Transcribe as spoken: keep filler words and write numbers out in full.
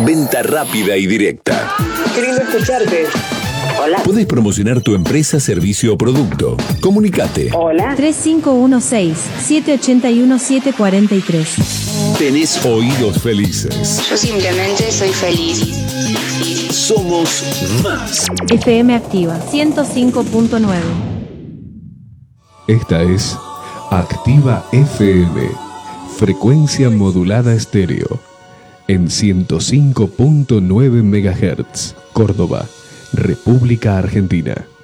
Venta rápida y directa. Qué lindo escucharte. Hola. Podés promocionar tu empresa, servicio o producto. Comunicate. Hola. tres cinco uno seis, siete ocho uno, siete cuatro tres. Tenés oídos felices. Yo simplemente soy feliz. Somos más. F M Activa ciento cinco punto nueve. Esta es Activa F M, frecuencia modulada estéreo, en ciento cinco punto nueve megahertz, Córdoba, República Argentina.